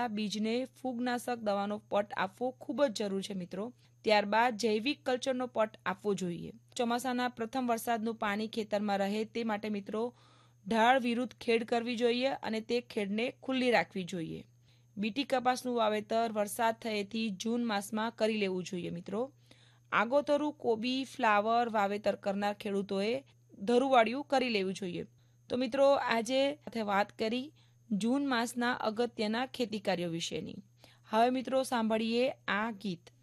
પહેલા બીજને ફૂગનાશક દવાનો પટ આપવો ખૂબ જ જરૂરી છે મિત્રો. ત્યારબાદ જૈવિક કલ્ચરનો પટ આપવો જોઈએ. ચોમાસાના પ્રથમ વરસાદનું પાણી ખેતરમાં રહે તે માટે મિત્રો ઢાળ વિરુદ્ધ ખેડ કરવી જોઈએ અને તે ખેડને ખુલ્લી રાખવી જોઈએ. બીટી કપાસનું વાવેતર વરસાદ થયેથી જૂન માસમાં કરી લેવું જોઈએ મિત્રો. આગોતરું કોબી ફ્લાવર વાવેતર કરનાર ખેડૂતોએ ધરુવાળિયું કરી લેવું જોઈએ. તો મિત્રો આજે વાત કરી જૂન માસના અગત્યના ખેતી કાર્યો વિશેની. હવે મિત્રો સાંભળીએ આ ગીત.